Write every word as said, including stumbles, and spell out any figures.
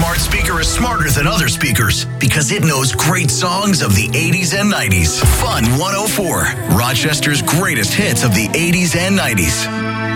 smart speaker is smarter than other speakers because it knows great songs of the eighties and nineties. Fun one oh four, Rochester's greatest hits of the eighties and nineties.